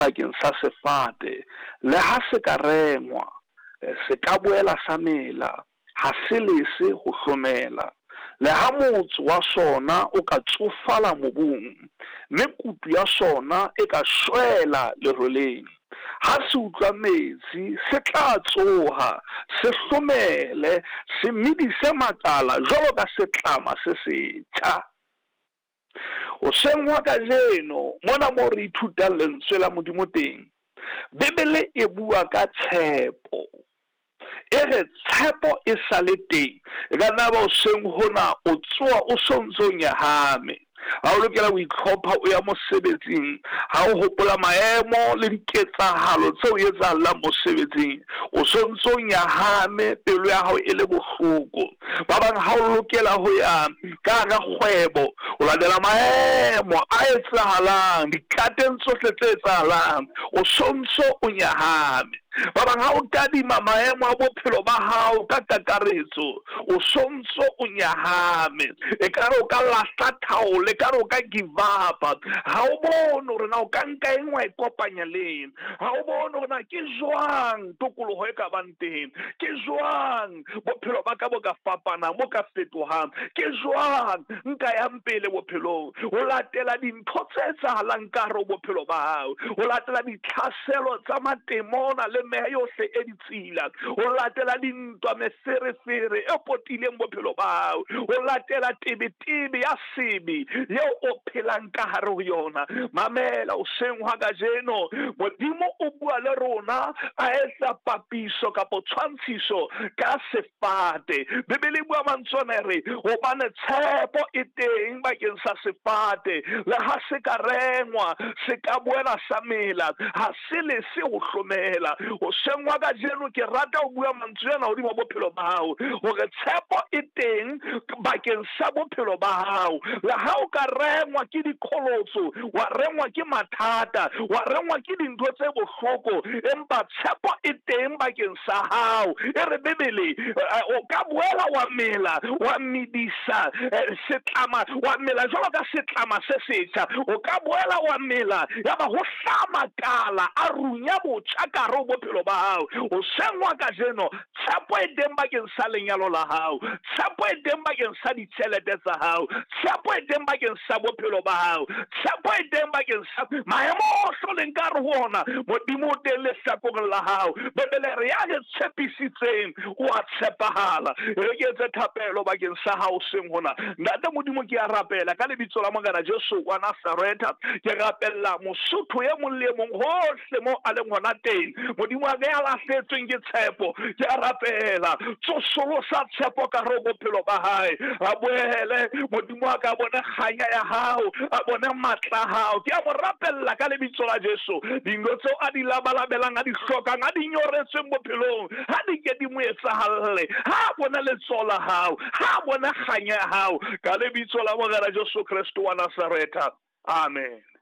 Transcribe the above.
bakeng sa sefate le ha se ka rengwa se ka boela sa mela ha se lese ho hlomela le ha motso wa sona o ka tsofala mobung mme kutu ya sona e ka shwela leroleng ha se utlwa metsi se tla tsoha se hlomele se medise makala jwalo ka setlama se setjha. O sengwa ka jeno mona mo re ithutang lentswe la Modimo teng Bebele e bua ka tshepo e re tshepo e sale teng e ka nna ba o seng hona o tsoa o sontso nyahame ha o lokela ho itlhopha o ya mosebetsing ha o hopola maemo le diketsahalo tseo e etsahallang mosebetsing o sontso nyahame pelo ya hao e le bohloko ba bang ha o lokela ho ya ka hara kgwebo o latela maemo a etsahalang dikateng tsohle tse etsahalang o sontso o nyahame ba bang ha o tadima maemo a bophelo ba hao ka kakaretso o sontso o nyahame e ka re o ka lahla thaole ka re o ka give up ha o bone hore na o ka nka engwe e kopanya leng ha o bone hore na ke jwang tokoloho e ka bang teng ke jwang bophelo ba ka bo ka fapana mo ka fetohang ke jwang nka yang pele bophelong o latela dintho tse etsahalang ka hare ho bophelo ba hao o latela ditlhaselo tsa matemona le meha yohle e ditsila o latela dintwa meferefere e potileng bophelo ba hao o latela tebetebe ya sebi yeo o phelang ka hare ho yona mamela o sengwa ka jeno Modimo o bua le rona a etsa papiso kapo tshwantshiso ka sefate Bebele bua mantswe re hobane tshepo e teng bakeng sa sefate le ha se ka rengwa se ka boela sa mela ha se le se ho hlomela o sengwa ka jeno ke rata ho bua mantswe ana hodimo bophelo ba hao hore tshepo e teng bakeng sa bophelo ba hao le ha o ka rengwa ke dikholotso wa rengwa ke mathata wa rengwa ke dintho tse bohloko empa tshepo e teng bakeng sa hao e re Bebele o ka boela wa mela wa medisa setlama wa mela jwalo ka setlama se setjha o ka boela wa mela ya ba ho hlamakala a runya botjha ka ro bophelo ba hao o sengwa ka jeno tshepo e teng bakeng sa lenyalo la hao tshepo e teng bakeng sa ditjhelete tsa hao tshepo e teng bakeng sa bophelo ba hao tshepo e teng bakeng sa maemo ohle le nka re hona Modimo o teng lehlakoreng la hao Bebele re ya re tshepisitseng o a tshepahala re ke etse thapelo bakeng sa hao seng hona ntate Modimo ke a rapela ka lebitso la Mogala Jesu wa Nazareta ke rapella Mosotho ye mong le mong hohle mo a leng hona teng Modimo a ge a lahletsweng ke tshepo ke a rapela tsosolosa tshepo ka hare ho bophelo ba hae a boele Modimo a ka bona kganya ya hao a bone matla a hao ke a mo rapella ka lebitso la Jesu dingwe tseo a di labalabelang a di hlokang a di nyoretsweng bophelong ha di ke di mo etsahalle ha bona letsoho la hao ha bona kganya ya hao ka lebitso la Mogala Jesu Kristo wa Nazareta amen.